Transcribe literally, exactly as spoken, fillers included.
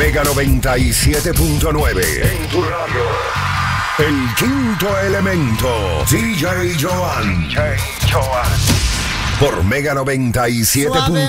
Mega noventa y siete punto nueve. En tu radio. El quinto elemento. D J Joan. D J Joan. Por Mega noventa y siete punto nueve.